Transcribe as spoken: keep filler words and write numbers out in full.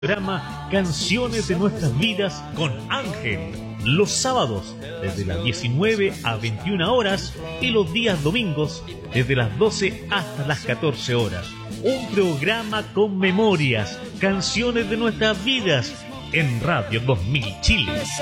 Programa Canciones de Nuestras Vidas con Ángel, los sábados desde las diecinueve a veintiuna horas y los días domingos desde las doce hasta las catorce horas. Un programa con memorias, canciones de nuestras vidas en Radio dos mil Chile.